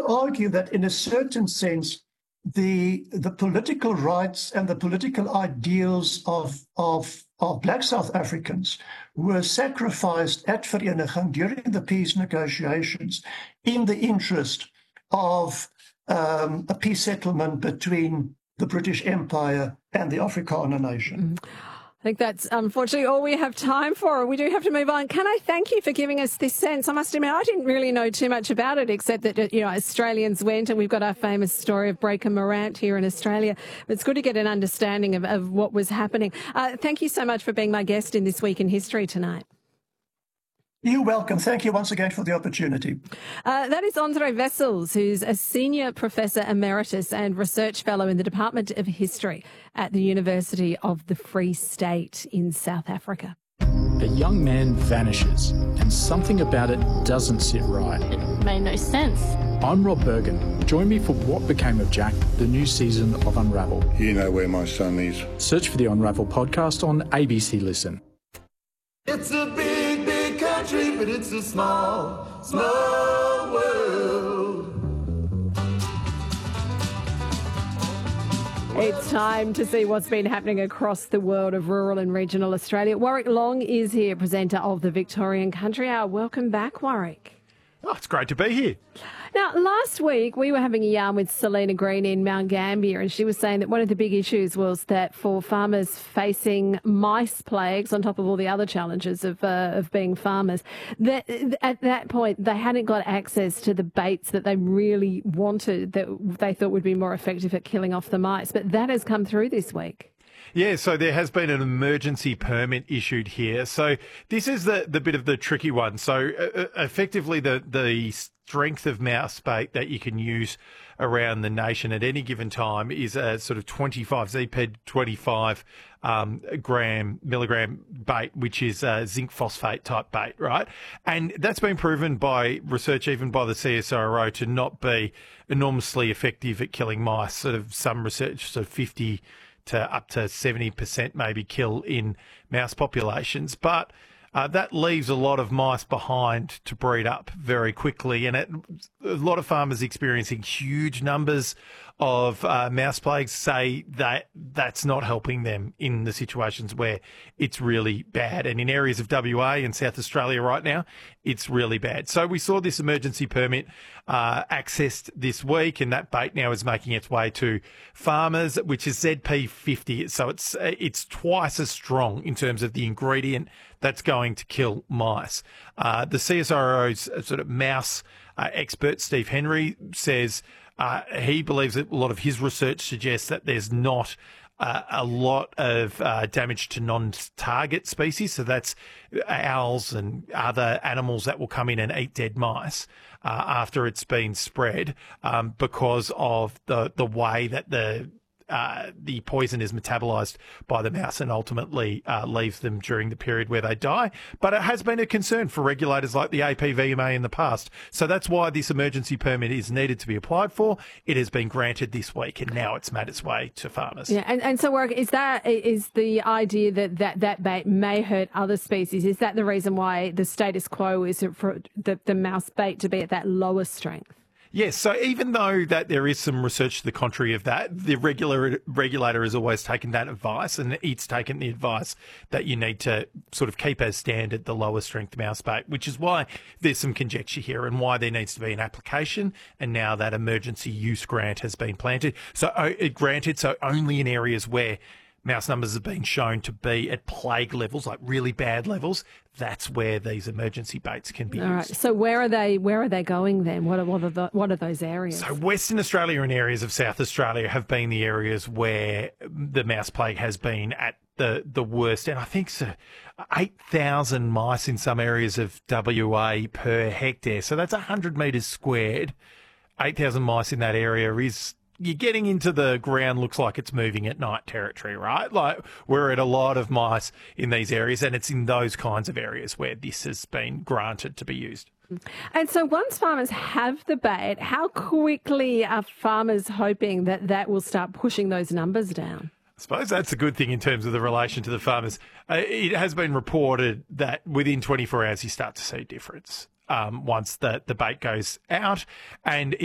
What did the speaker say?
argue that in a certain sense, the political rights and the political ideals of Black South Africans were sacrificed at Vereniging during the peace negotiations in the interest of a peace settlement between the British Empire and the Afrikaner nation. I think that's unfortunately all we have time for. We do have to move on. Can I thank you for giving us this sense? I must admit, I didn't really know too much about it, except that, Australians went, and we've got our famous story of Breaker Morant here in Australia. But it's good to get an understanding of what was happening. Thank you so much for being my guest in This Week in History tonight. You're welcome. Thank you once again for the opportunity. That is Andre Wessels, who's a Senior Professor Emeritus and Research Fellow in the Department of History at the University of the Free State in South Africa. A young man vanishes, and something about it doesn't sit right. It made no sense. I'm Rob Bergen. Join me for What Became of Jack, the new season of Unravel. You know where my son is. Search for the Unravel podcast on ABC Listen. It's a big, big country, but it's a small, small world. It's time to see what's been happening across the world of rural and regional Australia. Warwick Long is here, presenter of the Victorian Country Hour. Welcome back, Warwick. Oh, it's great to be here. Now, last week we were having a yarn with Selena Green in Mount Gambier, and she was saying that one of the big issues was that for farmers facing mice plagues, on top of all the other challenges of being farmers, that at that point they hadn't got access to the baits that they really wanted, that they thought would be more effective at killing off the mice. But that has come through this week. Yeah, so there has been an emergency permit issued here. So this is the bit of the tricky one. So effectively the strength of mouse bait that you can use around the nation at any given time is a sort of 25 ZPED 25 milligram bait, which is zinc phosphate type bait, right? And that's been proven by research, even by the CSIRO, to not be enormously effective at killing mice. Sort of some research, sort of 50 to up to 70% maybe kill in mouse populations. But that leaves a lot of mice behind to breed up very quickly. And a lot of farmers experiencing huge numbers of mouse plagues say that that's not helping them in the situations where it's really bad. And in areas of WA and South Australia right now, it's really bad. So we saw this emergency permit accessed this week, and that bait now is making its way to farmers, which is ZP50. So it's twice as strong in terms of the ingredient that's going to kill mice. The CSIRO's sort of mouse expert, Steve Henry, says he believes that a lot of his research suggests that there's not a lot of damage to non-target species. So that's owls and other animals that will come in and eat dead mice after it's been spread because of the way that the poison is metabolized by the mouse and ultimately leaves them during the period where they die. But it has been a concern for regulators like the APVMA in the past. So that's why this emergency permit is needed to be applied for. It has been granted this week, and now it's made its way to farmers. Yeah, and so Warwick, is the idea that bait may hurt other species? Is that the reason why the status quo is for the mouse bait to be at that lower strength? Yes, so even though that there is some research to the contrary of that, the regulator has always taken that advice, and it's taken the advice that you need to sort of keep as standard the lower strength mouse bait, which is why there's some conjecture here and why there needs to be an application, and now that emergency use grant has been granted, so only in areas where mouse numbers have been shown to be at plague levels, like really bad levels. That's where these emergency baits can be used. All right. So where are they going then? What are those areas? So Western Australia and areas of South Australia have been the areas where the mouse plague has been at the worst. And I think so 8,000 mice in some areas of WA per hectare. So that's 100 metres squared. 8,000 mice in that area is... You're getting into the ground looks like it's moving at night territory, right? Like we're at a lot of mice in these areas, and it's in those kinds of areas where this has been granted to be used. And so once farmers have the bait, how quickly are farmers hoping that will start pushing those numbers down? I suppose that's a good thing in terms of the relation to the farmers. It has been reported that within 24 hours you start to see a difference once the bait goes out, and